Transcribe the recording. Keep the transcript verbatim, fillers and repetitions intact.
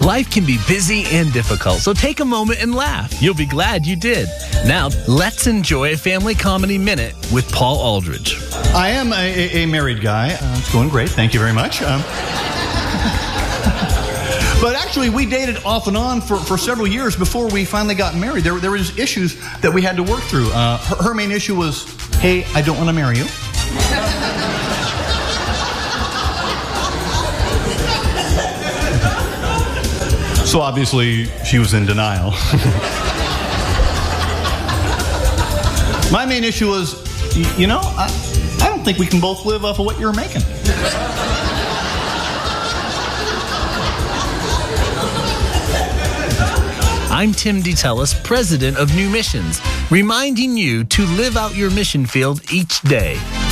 Life can be busy and difficult, so take a moment and laugh. You'll be glad you did. Now, let's enjoy a Family Comedy Minute with Paul Aldridge. I am a, a married guy. Uh, it's going great. Thank you very much. Um, but actually, we dated off and on for, for several years before we finally got married. There, there was issues that we had to work through. Uh, her, her main issue was, hey, I don't want to marry you. So obviously, she was in denial. My main issue was, you know, I, I don't think we can both live off of what you're making. I'm Tim DeTellis, president of New Missions, reminding you to live out your mission field each day.